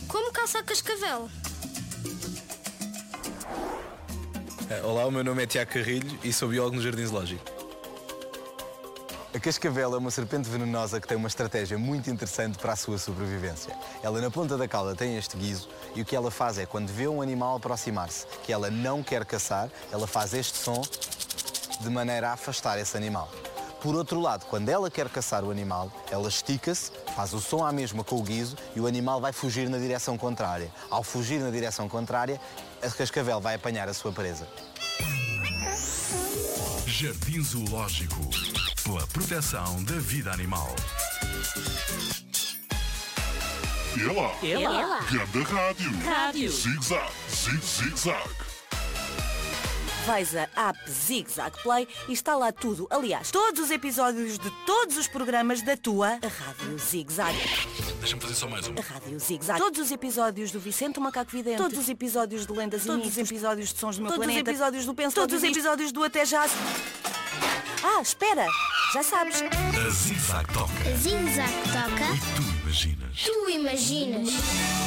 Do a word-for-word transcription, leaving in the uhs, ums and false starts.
Como caça a cascavel? Olá, o meu nome é Tiago Carrilho e sou biólogo no Jardim Zoológico. A cascavel é uma serpente venenosa que tem uma estratégia muito interessante para a sua sobrevivência. Ela na ponta da cauda tem este guizo e o que ela faz é, quando vê um animal aproximar-se que ela não quer caçar, ela faz este som de maneira a afastar esse animal. Por outro lado, quando ela quer caçar o animal, ela estica-se, faz o som à mesma com o guizo e o animal vai fugir na direção contrária. Ao fugir na direção contrária, a cascavel vai apanhar a sua presa. Jardim Zoológico, pela proteção da vida animal. Ela, Ela. Ganda Rádio, Rádio. Zig-Zag, Zig-Zig-Zag. Vais a app Zig Zag Play e está lá tudo. Aliás, todos os episódios de todos os programas da tua Rádio Zig Zag. Deixa-me fazer só mais uma. A Rádio Zig Zag. Todos os episódios do Vicente o Macaco Vidente. Todos os episódios de Lendas e Mitos. Todos os episódios de Sons do Meu Todos os Planeta. episódios do Penso Todos os Logo Existo. episódios do Até Já. Ah, espera! Já sabes. A Zig Zag toca Zig-Zag toca. e tu imaginas. Tu imaginas.